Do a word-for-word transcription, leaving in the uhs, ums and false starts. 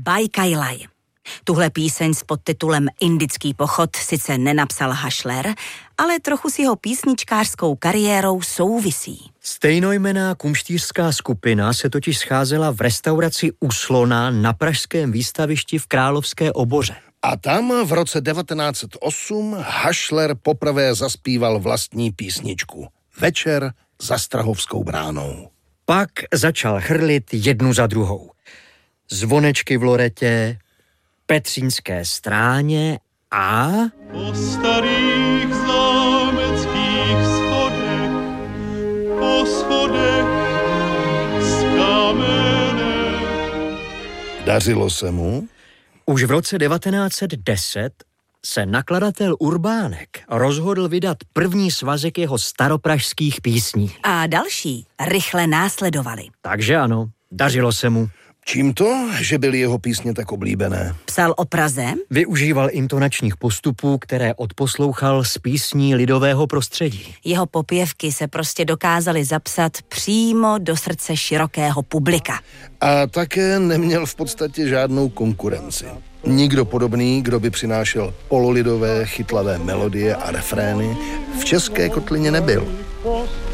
Bai Kailai. Tuhle píseň s podtitulem Indický pochod sice nenapsal Hašler, ale trochu s jeho písničkářskou kariérou souvisí. Stejnojmenná kumštířská skupina se totiž scházela v restauraci U Slona na pražském výstavišti v Královské Oboře. A tam v roce devatenáct set osm Hašler poprvé zaspíval vlastní písničku Večer za Strahovskou bránou. Pak začal chrlit jednu za druhou. Zvonečky v Loretě, Petřínské stráně a... Po starých zámeckých schodech, po schodech z kamene. Dařilo se mu? Už v roce devatenáct set deset se nakladatel Urbánek rozhodl vydat první svazek jeho staropražských písní. A další rychle následovali. Takže ano, dařilo se mu. Čím to, že byly jeho písně tak oblíbené? Psal o Praze? Využíval intonačních postupů, které odposlouchal z písní lidového prostředí. Jeho popěvky se prostě dokázaly zapsat přímo do srdce širokého publika. A také neměl v podstatě žádnou konkurenci. Nikdo podobný, kdo by přinášel pololidové, chytlavé melodie a refrény, v české kotlině nebyl.